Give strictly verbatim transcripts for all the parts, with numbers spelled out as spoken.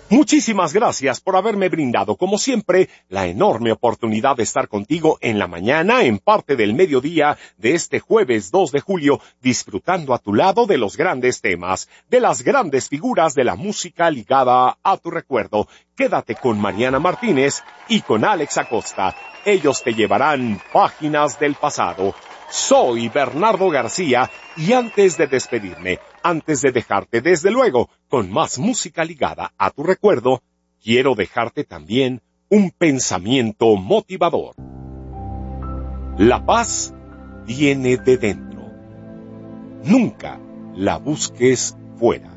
Muchísimas gracias por haberme brindado, como siempre, la enorme oportunidad de estar contigo en la mañana, en parte del mediodía de este jueves dos de julio, disfrutando a tu lado de los grandes temas, de las grandes figuras de la música ligada a tu recuerdo. Quédate con Mariana Martínez y con Alex Acosta. Ellos te llevarán páginas del pasado. Soy Bernardo García y antes de despedirme, antes de dejarte desde luego con más música ligada a tu recuerdo, quiero dejarte también un pensamiento motivador. La paz viene de dentro. Nunca la busques fuera.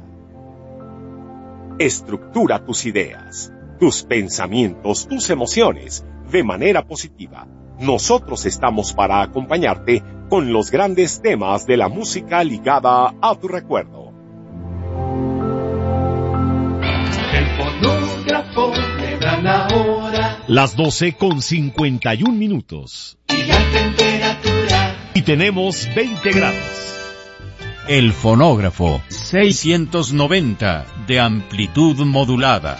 Estructura tus ideas, tus pensamientos, tus emociones de manera positiva. Nosotros estamos para acompañarte con los grandes temas de la música ligada a tu recuerdo. El fonógrafo le dan ahora las doce con cincuenta y un minutos. Y la temperatura. Y tenemos veinte grados. El fonógrafo seiscientos noventa de amplitud modulada.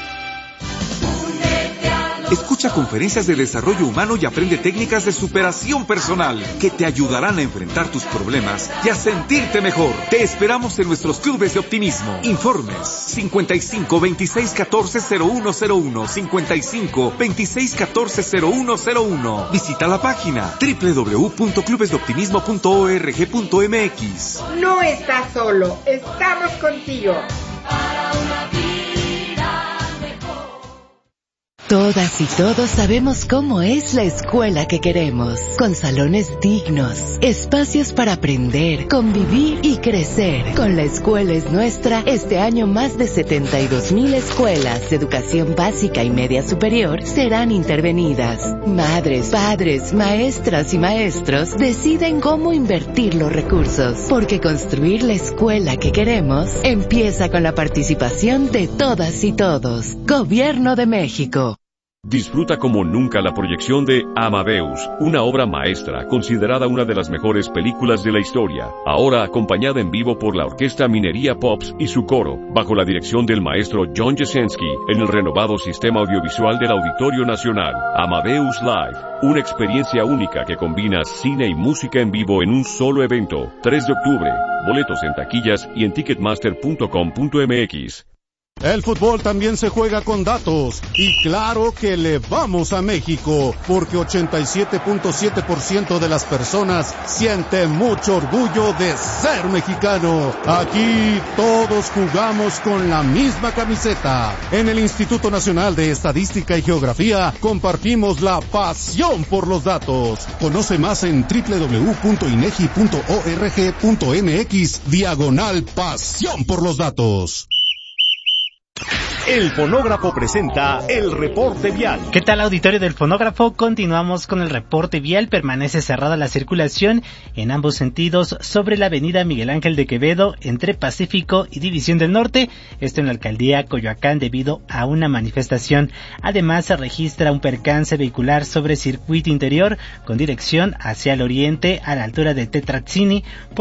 Escucha conferencias de desarrollo humano y aprende técnicas de superación personal que te ayudarán a enfrentar tus problemas y a sentirte mejor. Te esperamos en nuestros clubes de optimismo. Informes cincuenta y cinco, veintiséis, catorce, cero uno cero uno, cincuenta y cinco, veintiséis, catorce, cero uno cero uno. Visita la página doble u doble u doble u punto clubes de optimismo punto org punto m x. No estás solo, estamos contigo. Para una vida. Todas y todos sabemos cómo es la escuela que queremos, con salones dignos, espacios para aprender, convivir y crecer. Con La Escuela es Nuestra, este año más de setenta y dos mil escuelas de educación básica y media superior serán intervenidas. Madres, padres, maestras y maestros deciden cómo invertir los recursos, porque construir la escuela que queremos empieza con la participación de todas y todos. Gobierno de México. Disfruta como nunca la proyección de Amadeus, una obra maestra considerada una de las mejores películas de la historia, ahora acompañada en vivo por la Orquesta Minería Pops y su coro, bajo la dirección del maestro John Jasenski, en el renovado sistema audiovisual del Auditorio Nacional. Amadeus Live, una experiencia única que combina cine y música en vivo en un solo evento. tres de octubre, boletos en taquillas y en ticketmaster punto com punto m x. El fútbol también se juega con datos, y claro que le vamos a México, porque ochenta y siete punto siete por ciento de las personas siente mucho orgullo de ser mexicano. Aquí todos jugamos con la misma camiseta. En el Instituto Nacional de Estadística y Geografía compartimos la pasión por los datos. Conoce más en doble u doble u doble u punto inegi punto org punto m x diagonal pasión por los datos. El Fonógrafo presenta el reporte vial. ¿Qué tal, auditorio del Fonógrafo? Continuamos con el reporte vial. Permanece cerrada la circulación en ambos sentidos sobre la avenida Miguel Ángel de Quevedo entre Pacífico y División del Norte, esto en la alcaldía Coyoacán debido a una manifestación. Además, se registra un percance vehicular sobre circuito interior con dirección hacia el oriente a la altura de Tetrazzini.